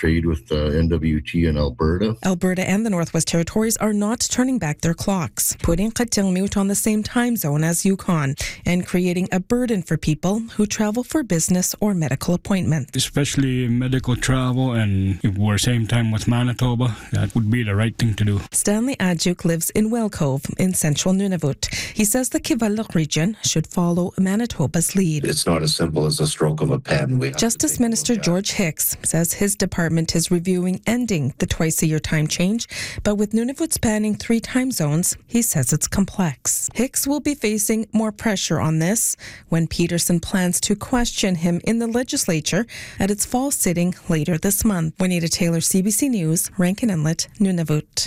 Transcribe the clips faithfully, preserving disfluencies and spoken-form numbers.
trade with the N W T in Alberta. Alberta and the Northwest Territories are not turning back their clocks, putting Qaqortoq on the same time zone as Yukon and creating a burden for people who travel for business or medical appointments. Especially medical travel, and if we're same time with Manitoba, that would be the right thing to do. Stanley Adjuk lives in Wellcove in central Nunavut. He says the Kivalliq region should follow Manitoba's lead. It's not as simple as a stroke of a pen. We Justice Minister George Hicks says his department is reviewing ending the twice-a-year time change, but with Nunavut spanning three time zones, he says it's complex. Hicks will be facing more pressure on this when Peterson plans to question him in the legislature at its fall sitting later this month. Juanita Taylor, C B C News, Rankin Inlet, Nunavut.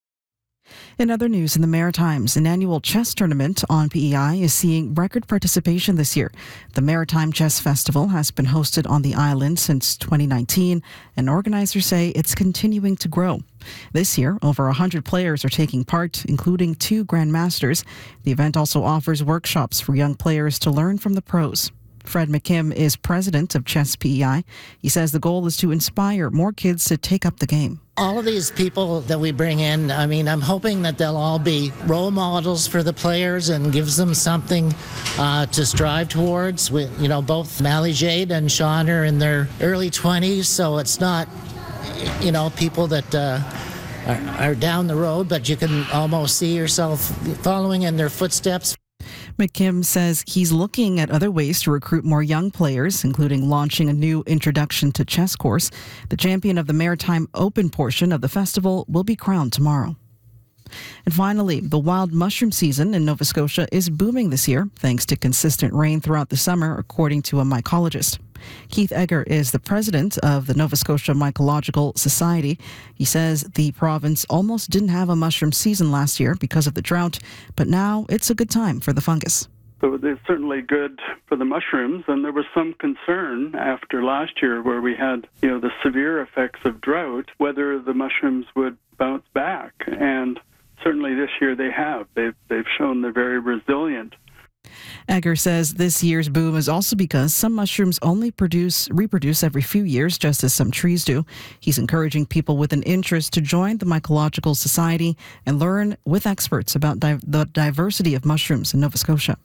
In other news, in the Maritimes, an annual chess tournament on P E I is seeing record participation this year. The Maritime Chess Festival has been hosted on the island since twenty nineteen, and organizers say it's continuing to grow. This year, over one hundred players are taking part, including two grandmasters. The event also offers workshops for young players to learn from the pros. Fred McKim is president of Chess P E I. He says the goal is to inspire more kids to take up the game. All of these people that we bring in, I mean, I'm hoping that they'll all be role models for the players and gives them something uh, to strive towards. We, you know, both Mally Jade and Sean are in their early twenties, so it's not, you know, people that uh, are, are down the road, but you can almost see yourself following in their footsteps. McKim says he's looking at other ways to recruit more young players, including launching a new introduction to chess course. The champion of the Maritime Open portion of the festival will be crowned tomorrow. And finally, the wild mushroom season in Nova Scotia is booming this year, thanks to consistent rain throughout the summer, according to a mycologist. Keith Egger is the president of the Nova Scotia Mycological Society. He says the province almost didn't have a mushroom season last year because of the drought, but now it's a good time for the fungus. So it's certainly good for the mushrooms, and there was some concern after last year where we had, you know, the severe effects of drought, whether the mushrooms would bounce back. And certainly this year they have. They've, they've shown they're very resilient. Egger says this year's boom is also because some mushrooms only produce reproduce every few years, just as some trees do. He's encouraging people with an interest to join the Mycological Society and learn with experts about di- the diversity of mushrooms in Nova Scotia.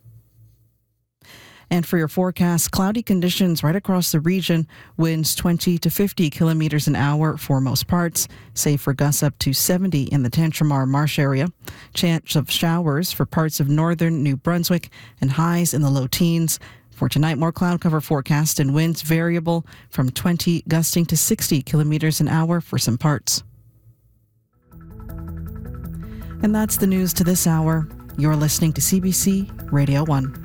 And for your forecast, cloudy conditions right across the region, winds twenty to fifty kilometers an hour for most parts, safe for gusts up to seventy in the Tantramar Marsh area. Chance of showers for parts of northern New Brunswick and highs in the low teens. For tonight, more cloud cover forecast and winds variable from twenty gusting to sixty kilometers an hour for some parts. And that's the news to this hour. You're listening to C B C Radio one.